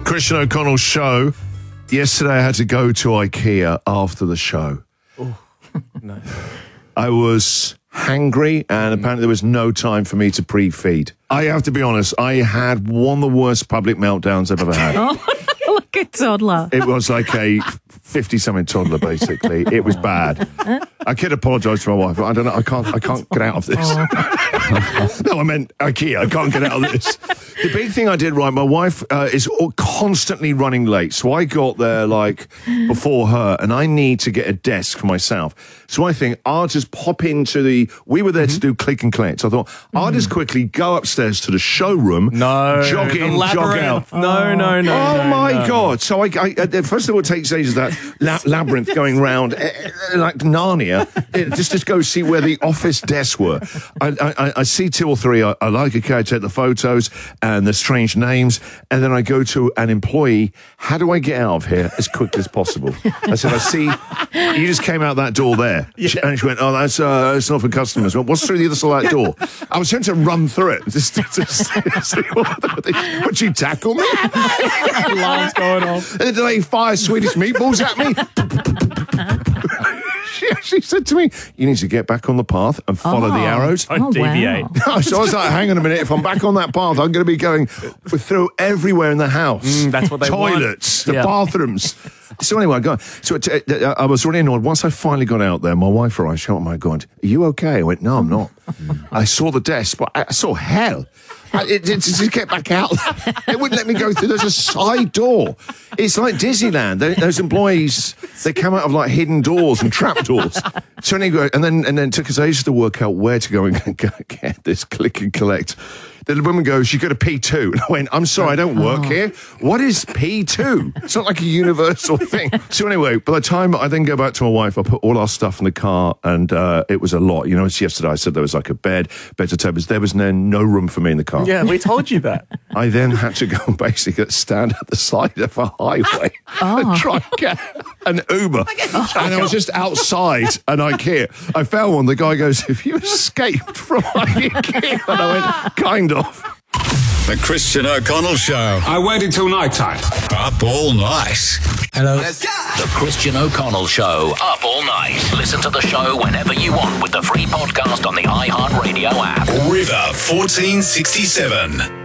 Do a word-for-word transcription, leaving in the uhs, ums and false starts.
Christian O'Connell show. Yesterday I had to go to IKEA after the show. Oh, no. I was hangry and apparently there was no time for me to pre-feed. I have to be honest, I had one of the worst public meltdowns I've ever had. Oh, like a toddler. It was like a fifty-something toddler, basically. It was bad. I could apologise to my wife, but I don't know. I can't. I can't get out of this. Oh. No, I meant IKEA. I can't get out of this. The big thing I did right. My wife uh, is all constantly running late, so I got there like before her, and I need to get a desk for myself. So I think I'll just pop into the. We were there mm-hmm. to do click and collect. So I thought mm. I'll just quickly go upstairs to the showroom. No, jog in, jog out. No, no, no. Oh no, my no. God! So I, I, I first of all, it takes ages that la- labyrinth going round uh, like Narnia. It, just just go see where the office desks were. I, I, I see two or three. I, I like okay. I take the photos and the strange names, and then I go to an employee. How do I get out of here as quickly as possible? I said, I see you just came out that door there, yeah. she, and she went, "Oh, that's uh, that's not for customers." Well, what's through the other side of that door? I was trying to run through it. Just, just, just, would you tackle me? Alarms going off. And then they fire Swedish meatballs at me. She actually said to me, "You need to get back on the path and follow oh. the arrows." Don't oh, deviate. Wow. So I was like, hang on a minute. If I'm back on that path, I'm going to be going through everywhere in the house. Mm, that's what they Toilets, want. the Yeah. bathrooms. So anyway, I got. So it, uh, I was really annoyed. Once I finally got out there, my wife arrived. She went, "Oh my God, are you okay?" I went, "No, I'm not." I saw the desk, but I saw hell. I, it, it, just get back out. It wouldn't let me go through. There's a side door. It's like Disneyland. They, those employees, they come out of like hidden doors and trap doors. So anyway, and then and then it took us ages to work out where to go and get this click and collect. Then the woman goes, "You go to P two." And I went, "I'm sorry, I don't work oh. here. What is P two? It's not like a universal thing." So anyway, by the time I then go back to my wife, I put all our stuff in the car, and uh, it was a lot. You know, it's yesterday I said there was like a bed, beds of tables. There was no, no room for me in the car. Yeah, we told you that. I then had to go and basically stand at the side of a highway oh. and try and get an Uber. And I was just outside an IKEA. I found one. The guy goes, "Have you escaped from IKEA?" And I went, "Kind of." The Christian O'Connell Show. I waited till night time. Up all night. Hello. The Christian O'Connell Show. Up all night. Listen to the show whenever you want with the free podcast on the iHeartRadio app. River fourteen sixty-seven.